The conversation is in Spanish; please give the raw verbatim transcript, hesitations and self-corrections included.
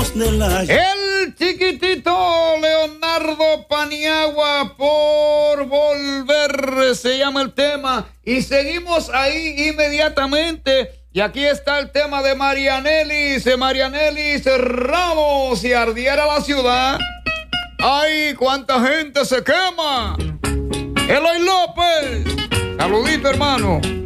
somos de la... El chiquitito Leonardo Paniagua, por volver, se llama el tema. Y seguimos ahí inmediatamente. Y aquí está el tema de Marianelis, Marianelis Ramos. Si ardiera la ciudad, ¡ay, cuánta gente se quema! Eloy López, saludito, hermano.